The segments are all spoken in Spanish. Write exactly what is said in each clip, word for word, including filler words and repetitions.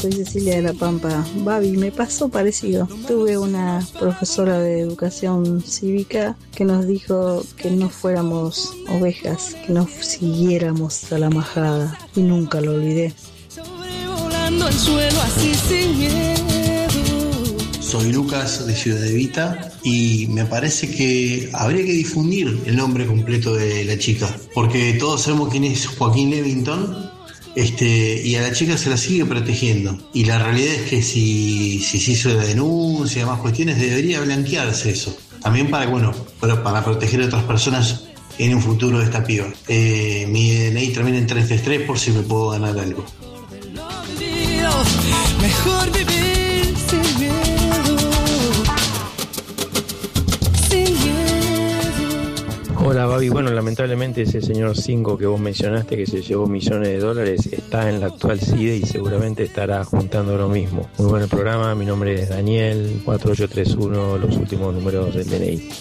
soy Cecilia de La Pampa. Babi, me pasó parecido. Tuve una profesora de educación cívica que nos dijo que no fuéramos ovejas, que nos siguiéramos a la majada, y nunca lo olvidé. Sobrevolando el suelo así sin miedo. Soy Lucas de Ciudad Evita y me parece que habría que difundir el nombre completo de la chica, porque todos sabemos quién es Joaquín Levington, este, y a la chica se la sigue protegiendo. Y la realidad es que si, si se hizo la denuncia y demás cuestiones, debería blanquearse eso. También para, bueno, para, para proteger a otras personas en un futuro de esta piba. Eh, mi D N I termina en tres tres tres por si me puedo ganar algo. Mejor vivir sin miedo. Hola Babi, bueno, lamentablemente ese señor cinco que vos mencionaste que se llevó millones de dólares está en la actual C I D E y seguramente estará juntando lo mismo. Muy buen programa, mi nombre es Daniel, cuatro ocho tres uno, los últimos números del D N I.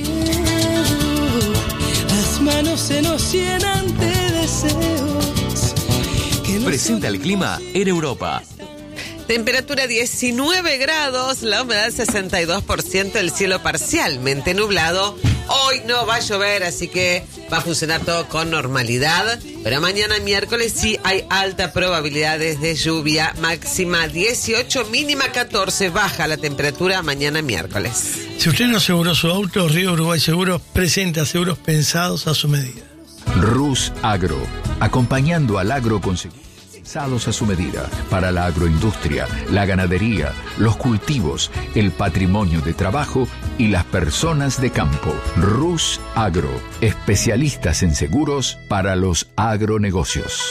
Las manos se nos llenan de deseos. Presenta el clima en Europa. Temperatura diecinueve grados, la humedad sesenta y dos por ciento, el cielo parcialmente nublado. Hoy no va a llover, así que va a funcionar todo con normalidad. Pero mañana miércoles sí hay alta probabilidades de lluvia, máxima dieciocho, mínima catorce, baja la temperatura mañana miércoles. Si usted no aseguró su auto, Río Uruguay Seguros presenta seguros pensados a su medida. Rus Agro, acompañando al agro con seguros pensados a su medida, para la agroindustria, la ganadería, los cultivos, el patrimonio de trabajo y las personas de campo. Rus Agro, especialistas en seguros para los agronegocios.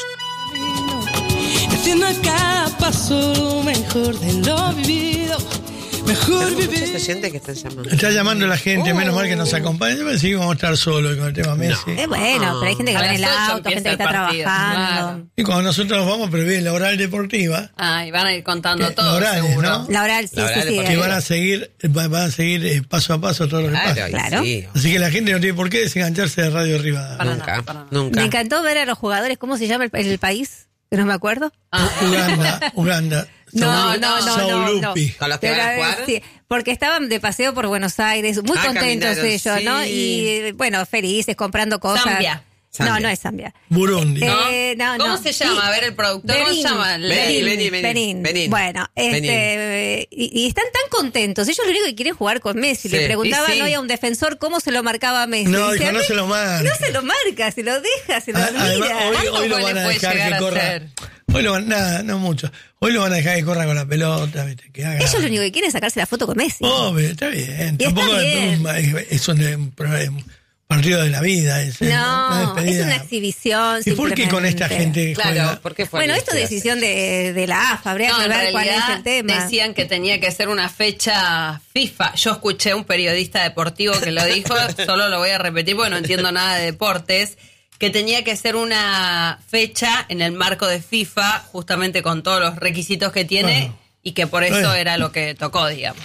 Haciendo acá paso lo mejor de lo vivido. Mejor vivir. Mucha gente que está llamando. Está llamando la gente, oh. menos mal que nos acompaña. Yo pensé que íbamos a estar solos con el tema Messi. No. Es bueno, pero hay gente que va en el auto, gente que está trabajando. Claro. Y cuando nosotros nos vamos, pero bien, la oral deportiva. Ah, y van a ir contando que, todo, orales, seguro. ¿no? La oral, sí, la oral sí, sí. Que van a seguir, van a seguir eh, paso a paso todo lo que Claro, pasa. Claro. Sí. Así que la gente no tiene por qué desengancharse de Radio Rivadavia. Para Nunca, nada, para nada. nunca. Me encantó ver a los jugadores, ¿cómo se llama el, el país? Que no me acuerdo. Ah. Uganda, Uganda. No, no, no, no, no. Saulupi. ¿Con los que van a jugar? Sí, porque estaban de paseo por Buenos Aires, muy Ah, contentos caminaron, ellos, sí. ¿no? Y bueno, felices, comprando cosas. Zambia. Zambia. No, no es Zambia. Burundi. Eh, no, ¿Cómo no. se llama? A ver, el productor, ¿cómo se llama? Benín, Benín, Benín, Benín. Benín. Bueno, este, y, y están tan contentos. Ellos lo único que quieren jugar con Messi. Sí. Le preguntaban Y sí. hoy a un defensor cómo se lo marcaba a Messi. No, Dice, dijo, no "A se lo marca". No se lo marca, se lo deja, se lo A- Además, mira. hoy, ¿Cuánto hoy lo gol van le a puede dejar llegar que a corra. hacer? Hoy lo van, nada, no mucho. Hoy lo van a dejar que corra con la pelota, ¿viste? Que haga. Ellos lo único que quieren es sacarse la foto con Messi. Obvio, está bien. Y está Tampoco es- bien. es, es un, un partido de la vida. Es, No, una es una exhibición. ¿Y por qué con esta simplemente. gente Claro, juega? ¿por qué fue Bueno, el esto es decisión de, de la A F A, habría No, que en ver cuál es realidad el tema. decían que tenía que ser una fecha FIFA. Yo escuché a un periodista deportivo que lo dijo, solo lo voy a repetir porque no entiendo nada de deportes, que tenía que ser una fecha en el marco de FIFA, justamente con todos los requisitos que tiene, Bueno. y que por eso Bueno. era lo que tocó, digamos.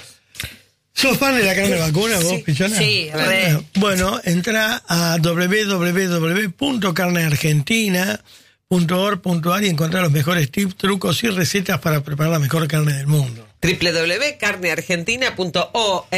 ¿Sos fan de la carne vacuna, vos, Sí, Pichona? sí, re. Bueno, entra a doble u doble u doble u punto carne argentina punto org punto a r y encontrar los mejores tips, trucos y recetas para preparar la mejor carne del mundo. doble u doble u doble u punto carne argentina punto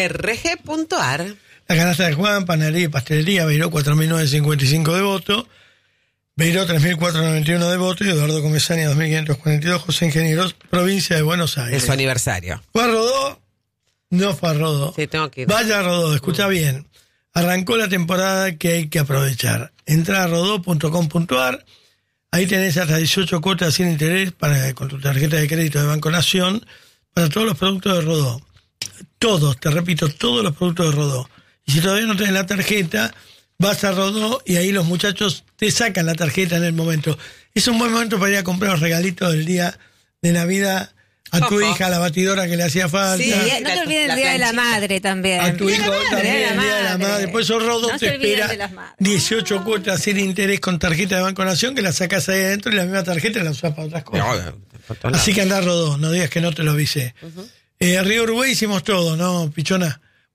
org punto a r. La canasta de Juan, panadería y pastelería, Beiró cuatro mil novecientos cincuenta y cinco de voto, Beiró tres mil cuatrocientos noventa y uno de voto y Eduardo Comesaña dos mil quinientos cuarenta y dos, José Ingenieros, provincia de Buenos Aires. Es su aniversario. ¿Fue a Rodó? No fue a Rodó. Sí, tengo que ir. Vaya a Rodó, escucha bien. Arrancó la temporada que hay que aprovechar. Entra a rodó punto com punto a r. Ahí tenés hasta dieciocho cuotas sin interés para, con tu tarjeta de crédito de Banco Nación para todos los productos de Rodó. Todos, te repito, todos los productos de Rodó. Y si todavía no tenés la tarjeta, vas a Rodó y ahí los muchachos te sacan la tarjeta en el momento. Es un buen momento para ir a comprar los regalitos del día de Navidad a tu Ojo. hija, la batidora que le hacía falta. Sí, Y no te olvides la el Día de la planchita. Madre también. A tu Día de hijo la madre, también, Día el Día de la Madre. Por eso Rodó No te se olviden espera de las madres. dieciocho cuotas sin interés con tarjeta de Banco Nación que la sacas ahí adentro y la misma tarjeta la usás para otras cosas. No, Así que andá Rodó, no digas que no te lo avisé. Uh-huh. eh, Río Uruguay hicimos todo, ¿no, Pichona?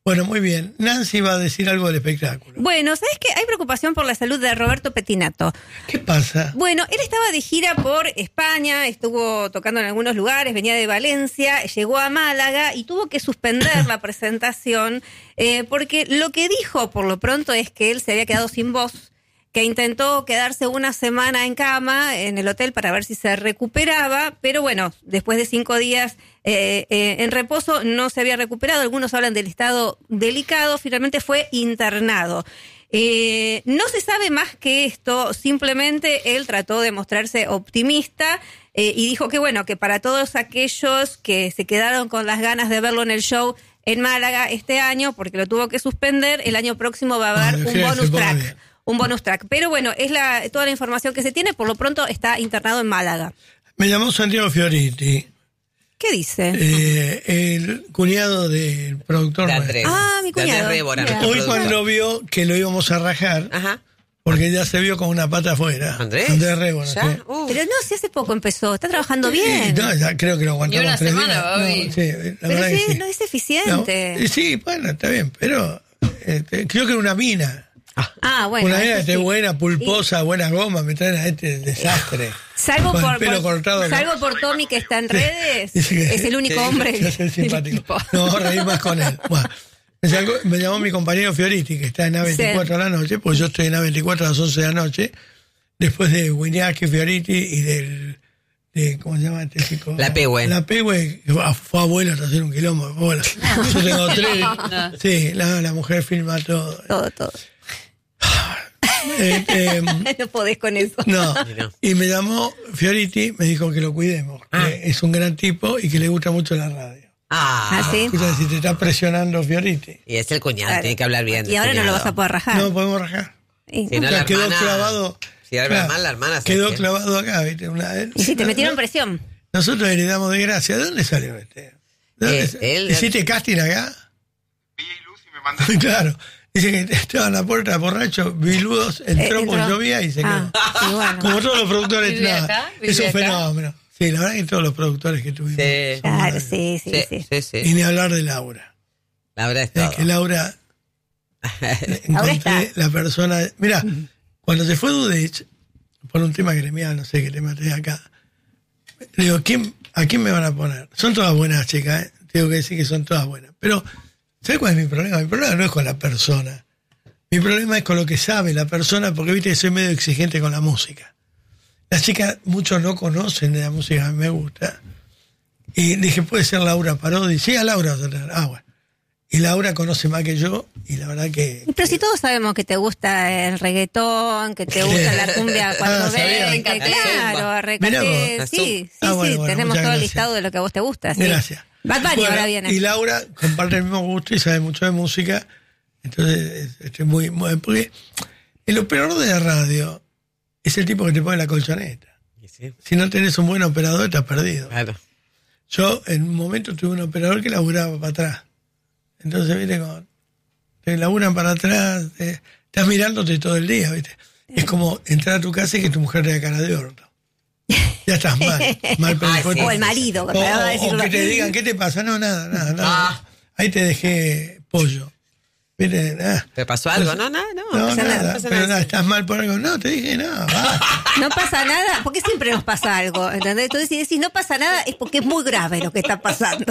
Bueno, muy bien. Nancy va a decir algo del espectáculo. Bueno, ¿sabes qué? Hay preocupación por la salud de Roberto Pettinato. ¿Qué pasa? Bueno, él estaba de gira por España, estuvo tocando en algunos lugares, venía de Valencia, llegó a Málaga y tuvo que suspender la presentación eh, porque lo que dijo por lo pronto es que él se había quedado sin voz, que intentó quedarse una semana en cama en el hotel para ver si se recuperaba, pero bueno, después de cinco días eh, eh, en reposo no se había recuperado. Algunos hablan del estado delicado, finalmente fue internado. Eh, no se sabe más que esto, simplemente él trató de mostrarse optimista eh, y dijo que bueno, que para todos aquellos que se quedaron con las ganas de verlo en el show en Málaga este año, porque lo tuvo que suspender, el año próximo va a haber Ah, un bonus track. Un bonus track. Pero bueno, es la toda la información que se tiene. Por lo pronto está internado en Málaga. Me llamó Santiago Fioriti. ¿Qué dice? Eh, el cuñado del productor. De Andrés. Ah, mi De Andrés cuñado. Rébora, Mira. nuestro Hoy productor. cuando vio que lo íbamos a rajar, Ajá. porque ya se vio con una pata afuera. Andrés. Andrés Rébora. ¿Ya? sí. Uh. Pero no, si hace poco empezó. Está trabajando Y bien. no, ya creo que lo aguantamos Ni una tres semana, días. Bobby. No, sí, la Pero verdad sí, que sí. no es No, eficiente. y sí, bueno, está bien, pero este, creo que era una mina. Ah, bueno. una mina eso que esté sí. buena, pulposa, buena goma, me traen a este desastre. Salvo Con el por, pelo por- cortado, ¿no? salvo por Tommy que está en redes, Dice que- es el único que- hombre. que hace el simpático. tipo. No, reír más con él. Bueno, me, sacó- me llamó mi compañero Fioriti, que está en A veinticuatro a la noche, porque yo estoy en A veinticuatro a las once de la noche, después de Winiaki, Fioriti y del... De, ¿cómo se llama este chico? La Pehue. La Pehue, que fue fue abuelo hasta hacer un quilombo. Bueno, yo tengo tres. No. Sí, la, la mujer filma todo. Todo, todo. Eh, eh, No podés con eso. no. Y no. Y me llamó Fioriti, me dijo que lo cuidemos, Ah. que es un gran tipo y que le gusta mucho la radio. Ah. ¿Ah, sí? Escucha, si te está presionando Fioriti, Y es el cuñado, Claro. tiene que hablar bien. Y del ahora no lo cuñado. vas a poder rajar. no podemos rajar. Y- Si no, O sea, la quedó hermana- clavado. Si era claro, mal, la hermana se quedó quiere. clavado acá, ¿viste? Una, y si te no- metieron no- presión. Nosotros heredamos de gracia. ¿De dónde salió este? ¿De dónde Eh, sa- él- ¿Hiciste casting acá? Claro. Dice que estaba en la puerta borracho, Biludos, entró, Eh, por entró. llovía y se Ah, quedó. y bueno. Como todos los productores, ¿Vive nada, acá? es un ¿Vive acá? fenómeno. Sí, la verdad que todos los productores que tuvimos. Sí. son Claro, maravillosos. sí, sí, Sí, sí. sí, sí. Y ni hablar de Laura. La verdad es Es todo. que Laura, encontré está. la persona. Mira, cuando se fue Dudich, por un tema gremial, no sé qué tema tenía acá, le digo, ¿quién, ¿a quién me van a poner? Son todas buenas chicas, ¿eh? Tengo que decir que son todas buenas. Pero, ¿sabes cuál es mi problema? Mi problema no es con la persona. Mi problema es con lo que sabe la persona, porque viste que soy medio exigente con la música. Las chicas, muchos no conocen de la música que a mí me gusta. Y dije, puede ser Laura Parodi. Sí, a Laura. Ah, bueno. Y Laura conoce más que yo, y la verdad que... Pero si todos sabemos que te gusta el reggaetón, que te gusta la cumbia cuando Ah, sabía. ven, que La claro, zumba. recate, Mirá vos, la sí, zumba. sí, Ah, sí, bueno, bueno, tenemos muchas todo el gracias. listado de lo que a vos te gusta. Sí. Gracias. Bad Bunny Bueno, ahora viene. Y Laura comparte el mismo gusto y sabe mucho de música. Entonces, estoy muy, muy... Porque el operador de la radio es el tipo que te pone la colchoneta. Y sí, Si no tenés un buen operador, estás perdido. claro. Yo, en un momento, tuve un operador que laburaba para atrás. Entonces, viste, como te laburan para atrás, te- estás mirándote todo el día, viste. Es como entrar a tu casa y que tu mujer te da cara de orto. Ya estás mal, mal Ay, predispuesto. sí. O el marido, O, que acaba de o- o decirlo. que te digan, ¿qué te pasa? No, nada, nada, nada. Ah. Ahí te dejé pollo. ¿Viste? Ah. ¿Te pasó algo? No, nada, no. No, pasa nada, no pasa pero nada. nada, estás mal por algo. No, te dije nada, va. No pasa nada, porque siempre nos pasa algo, ¿entendés? Entonces, si decís no pasa nada, es porque es muy grave lo que está pasando.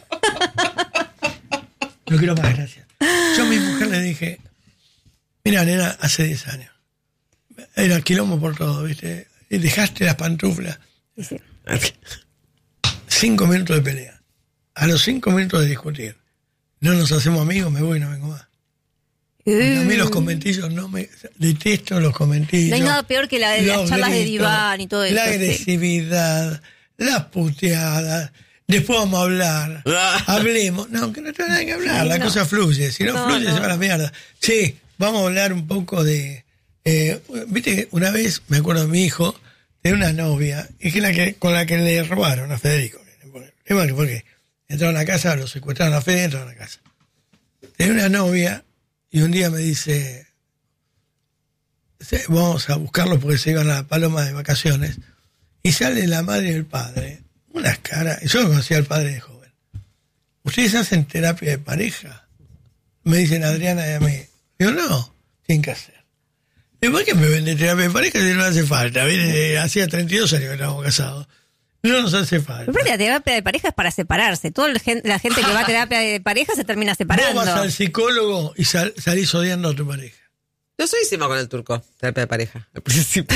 No quiero más, gracias. Yo a mi mujer le dije, mira, nena, hace diez años. Era quilombo por todo, ¿viste? Y dejaste las pantuflas. Sí, sí. Cinco minutos de pelea. A los cinco minutos de discutir. No nos hacemos amigos, me voy y no vengo más. A mí los comentillos no me... Detesto los comentillos. No hay nada peor que la de las los charlas de gritos, diván y todo eso, La sí. agresividad, las puteadas. Después vamos a hablar. Hablemos. No, que no tengo nada que hablar. Sí, la no. cosa fluye. Si no, No, fluye, no. se va a la mierda. Sí, vamos a hablar un poco de... eh, Viste que una vez, me acuerdo de mi hijo, de una novia, y que la que con la que le robaron a Federico. Igual, porque entraron a la casa, lo secuestraron a Fede, entraron a la casa. Tenía una novia, y un día me dice, "Sí, vamos a buscarlo porque se iban a la Paloma de vacaciones", y sale la madre y el padre, unas caras, yo no conocía al padre de joven. ¿Ustedes hacen terapia de pareja? me dicen Adriana y a mí. Digo, no, tienen que hacer. ¿Y por qué me vende terapia de pareja si no hace falta? ¿Viste? Hacía treinta y dos años que estábamos casados. No nos hace falta. Pero la terapia de pareja es para separarse. Toda la gente, la gente que va a terapia de pareja se termina separando. Vos vas al psicólogo y sal, salís odiando a tu pareja. Yo soy encima con el turco, terapia de pareja. Al principio.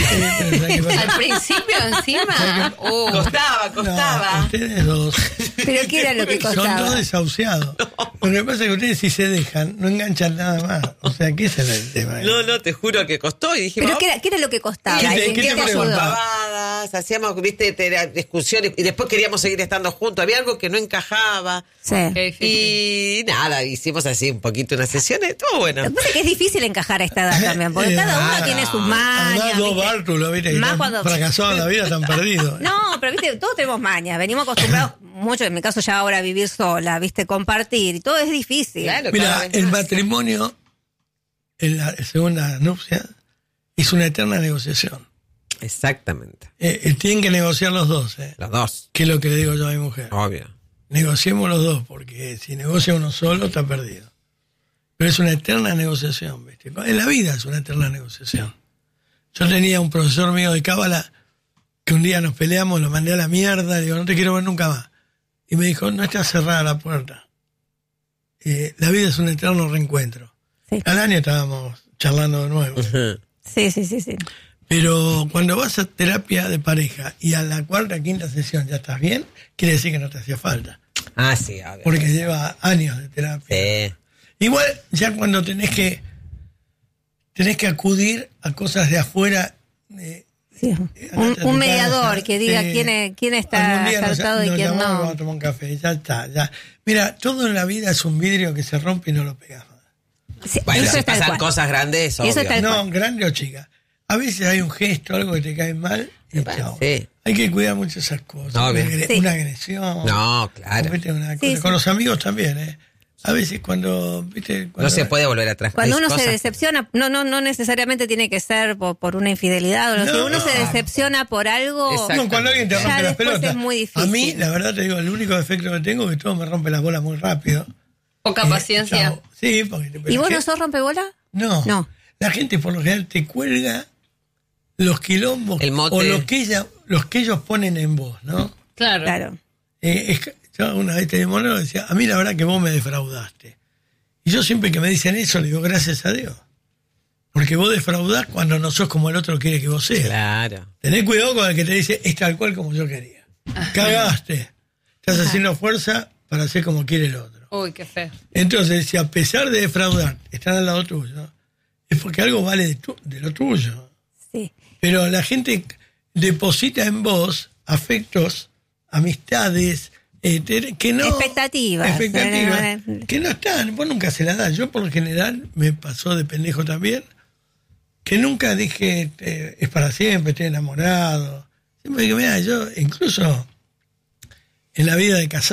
Al principio encima. Uh, costaba, costaba. No, ustedes dos. ¿Pero qué era lo que costaba? Son dos desahuciados. No. Lo que pasa es que ustedes si se dejan, no enganchan nada más. O sea, ¿qué es el tema? No, no, te juro que costó. Y dije, ¿pero qué era, qué era lo que costaba? ¿Qué te, ¿En qué qué te te ayudó? Pavadas, hacíamos, viste, discusiones y después queríamos seguir estando juntos. Había algo que no encajaba. Sí. Y nada, hicimos así un poquito unas sesiones. Estuvo bueno. Lo que pasa es que es difícil encajar a esta edad también, porque cada uno ah, tiene sus mañas. Además, dos Bártulos, viste, Más que cuando... fracasados en la vida, están perdidos. No, pero viste, todos tenemos mañas. Venimos acostumbrados, mucho en mi caso ya ahora, a vivir sola, viste, compartir. Y todo es difícil. Claro, mira, el matrimonio, en la segunda nupcia, es una eterna negociación. Exactamente. Eh, eh, tienen que negociar los dos. Eh. Los dos. Que es lo que le digo yo a mi mujer. Obvio. Negociemos los dos, porque si negocia uno solo, está perdido. Pero es una eterna negociación, ¿viste? En la vida es una eterna negociación. Yo tenía un profesor mío de cábala que un día nos peleamos, lo mandé a la mierda, le digo, no te quiero ver nunca más. Y me dijo, no está cerrada la puerta. Eh, la vida es un eterno reencuentro. Sí. Al año estábamos charlando de nuevo. Uh-huh. Sí, sí, sí, sí. Pero cuando vas a terapia de pareja y a la cuarta, quinta sesión ya estás bien, quiere decir que no te hacía falta. Ah, sí, obvio. Porque lleva años de terapia. Sí. Igual, ya cuando tenés que tenés que acudir a cosas de afuera. Eh, sí. un, un mediador casa, que diga eh, quién, es, quién está acertado y quién no. Vamos a tomar un café, ya está. Ya. Mira, todo en la vida es un vidrio que se rompe y no lo pegas más. Sí, bueno, si pasan cosas grandes, obvio. Eso no, grande o chica. A veces hay un gesto, algo que te cae mal y bueno, chao. Sí. Hay que cuidar mucho esas cosas. No, una, sí. una agresión. No, claro. Una sí, cosa. sí. Con los amigos también, ¿eh? A veces cuando, ¿viste? Cuando no se puede volver atrás. Cuando Hay uno cosas... se decepciona, no no no necesariamente tiene que ser por, por una infidelidad. O no, si uno no. se decepciona por algo, no, cuando alguien te rompe las pelotas. Es muy difícil. A mí, la verdad te digo, el único defecto que tengo es que todo me rompe las bolas muy rápido. Poca eh, paciencia. Chao. Sí, porque te, ¿y vos que, no sos rompebola? No. No. La gente por lo general te cuelga los quilombos o los que, ella, los que ellos ponen en vos, ¿no? Claro. Claro. Eh, es que, yo una vez tenía un monólogo y decía, a mí la verdad que vos me defraudaste. Y yo siempre que me dicen eso le digo, gracias a Dios. Porque vos defraudás cuando no sos como el otro quiere que vos seas. Claro. Tenés cuidado con el que te dice, es tal cual como yo quería. Ajá. Cagaste. Estás Ajá. haciendo fuerza para ser como quiere el otro. Uy, qué feo. Entonces, si a pesar de defraudar, están al lado tuyo, es porque algo vale de, tu, de lo tuyo. Sí. Pero la gente deposita en vos afectos, amistades, eh, que no... Expectativas. Expectativas. Que no están, vos nunca se las das. Yo por lo general, me pasó de pendejo también, que nunca dije, eh, es para siempre, estoy enamorado. Siempre que, mira, yo incluso en la vida de casado,